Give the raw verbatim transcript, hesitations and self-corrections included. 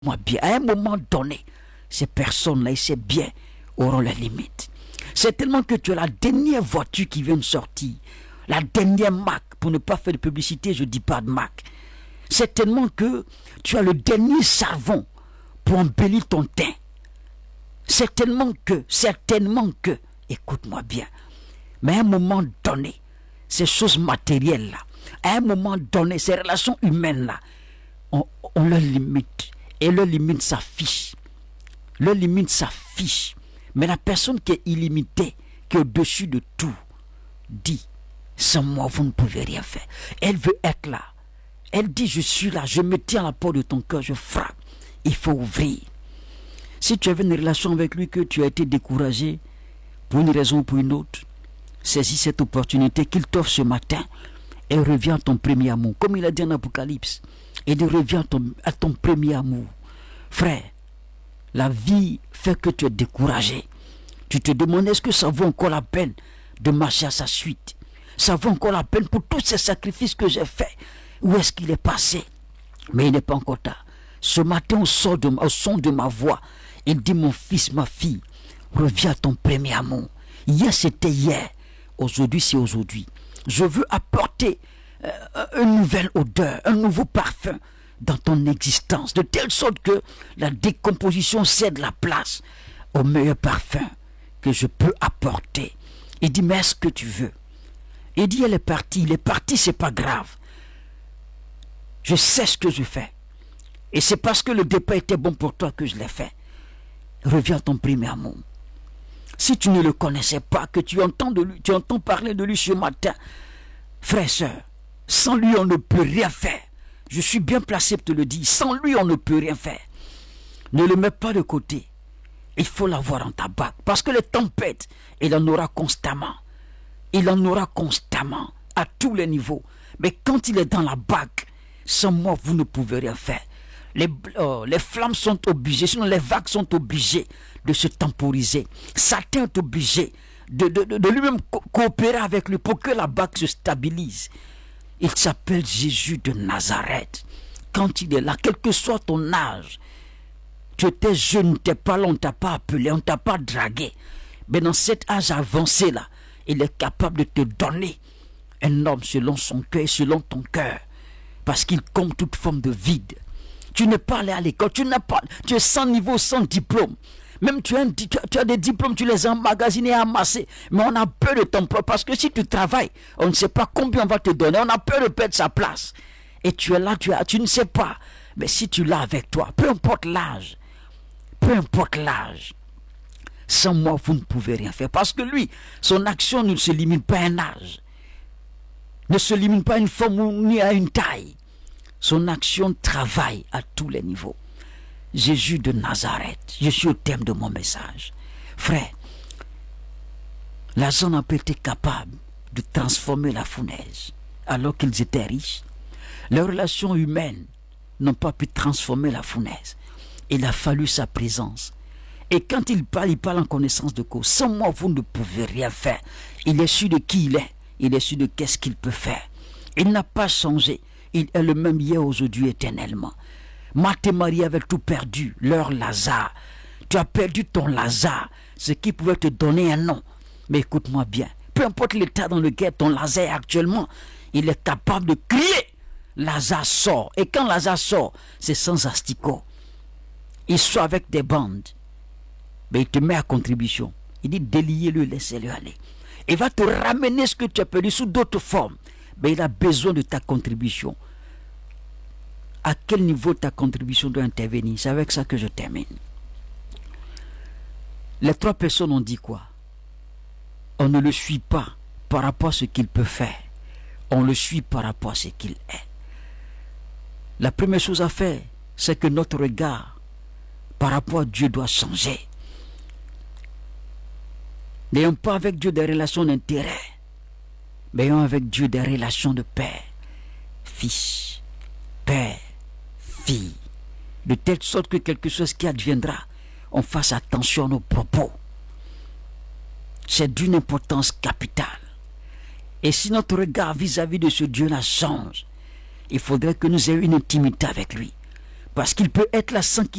Moi bien, à un moment donné, ces personnes-là et ces biens auront leurs limites. C'est tellement que tu as la dernière voiture qui vient de sortir, la dernière marque, pour ne pas faire de publicité, je ne dis pas de marque. C'est tellement que tu as le dernier savon pour embellir ton teint. C'est tellement que, certainement que, écoute-moi bien, mais à un moment donné, ces choses matérielles-là, à un moment donné, ces relations humaines-là, on, on leur limite. Et leur limite s'affiche. Leur limite s'affiche. Mais la personne qui est illimitée, qui est au-dessus de tout, dit, sans moi, vous ne pouvez rien faire. Elle veut être là. Elle dit, je suis là, je me tiens à la porte de ton cœur, je frappe. Il faut ouvrir. Si tu avais une relation avec lui, que tu as été découragé, pour une raison ou pour une autre, saisis cette opportunité qu'il t'offre ce matin et reviens à ton premier amour. Comme il a dit en Apocalypse, et de reviens à ton, à ton premier amour. Frère, la vie fait que tu es découragé. Tu te demandes, est-ce que ça vaut encore la peine de marcher à sa suite? Ça vaut encore la peine pour tous ces sacrifices que j'ai faits? Où est-ce qu'il est passé? Mais il n'est pas encore tard. Ce matin, au son de, au son de ma voix, il dit, mon fils, ma fille, reviens à ton premier amour. Hier, c'était hier. Aujourd'hui, c'est aujourd'hui. Je veux apporter euh, une nouvelle odeur, un nouveau parfum dans ton existence, de telle sorte que la décomposition cède la place au meilleur parfum que je peux apporter. Il dit, mais est-ce que tu veux? Il dit, elle est partie, il est parti, c'est pas grave. Je sais ce que je fais. Et c'est parce que le départ était bon pour toi que je l'ai fait. Reviens à ton premier amour. Si tu ne le connaissais pas, que tu entends, de lui, tu entends parler de lui ce matin, frère, soeur, sans lui on ne peut rien faire. Je suis bien placé pour te le dire. Sans lui on ne peut rien faire. Ne le mets pas de côté. Il faut l'avoir dans ta bague. Parce que les tempêtes, il en aura constamment. Il en aura constamment, à tous les niveaux. Mais quand il est dans la bague, sans moi vous ne pouvez rien faire. Les, oh, les flammes sont obligées, sinon les vagues sont obligées de se temporiser. Satan est obligé de, de, de, de lui-même co coopérer avec lui pour que la bague se stabilise. Il s'appelle Jésus de Nazareth. Quand il est là, quel que soit ton âge, tu étais jeune, tu n'étais pas là, on ne t'a pas appelé, on ne t'a pas dragué. Mais dans cet âge avancé là, il est capable de te donner un homme selon son cœur et selon ton cœur. Parce qu'il comble toute forme de vide. Tu n'es pas allé à l'école, tu n'as pas, tu es sans niveau, sans diplôme. Même tu as, tu, as, tu as des diplômes, tu les as emmagasinés, amassés. Mais on a peur de ton propre. Parce que si tu travailles, on ne sait pas combien on va te donner. On a peur de perdre sa place. Et tu es là, tu, as, tu ne sais pas. Mais si tu l'as avec toi, peu importe l'âge, peu importe l'âge, sans moi, vous ne pouvez rien faire. Parce que lui, son action ne se limite pas à un âge. Ne se limite pas à une forme ni à une taille. Son action travaille à tous les niveaux. Jésus de Nazareth, je suis au thème de mon message. Frère, l'argent n'a pas été capable de transformer la fournaise alors qu'ils étaient riches. Leurs relations humaines n'ont pas pu transformer la fournaise. Il a fallu sa présence. Et quand il parle, il parle en connaissance de cause. Sans moi, vous ne pouvez rien faire. Il est sûr de qui il est. Il est sûr de qu'est-ce qu'il peut faire. Il n'a pas changé. Il est le même hier, aujourd'hui, éternellement. Marthe et Marie avaient tout perdu, leur Lazare. Tu as perdu ton Lazare, ce qui pouvait te donner un nom. Mais écoute-moi bien, peu importe l'état dans lequel ton Lazare est actuellement, il est capable de crier. Lazare sort. Et quand Lazare sort, c'est sans asticot. Il sort avec des bandes. Mais il te met à contribution. Il dit déliez-le, laissez-le aller. Il va te ramener ce que tu as perdu sous d'autres formes. Mais il a besoin de ta contribution. À quel niveau ta contribution doit intervenir? C'est avec ça que je termine. Les trois personnes ont dit quoi? On ne le suit pas par rapport à ce qu'il peut faire. On le suit par rapport à ce qu'il est. La première chose à faire, c'est que notre regard par rapport à Dieu doit changer. N'ayons pas avec Dieu des relations d'intérêt, mais ayons avec Dieu des relations de père, fils, père, fille, de telle sorte que quelque chose qui adviendra, on fasse attention à nos propos. C'est d'une importance capitale. Et si notre regard vis-à-vis de ce Dieu-là change, il faudrait que nous ayons une intimité avec lui. Parce qu'il peut être là sans qu'il